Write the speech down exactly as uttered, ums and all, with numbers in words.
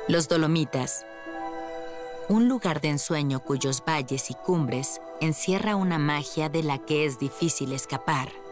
Los Dolomitas. Un lugar de ensueño cuyos valles y cumbres encierra una magia de la que es difícil escapar.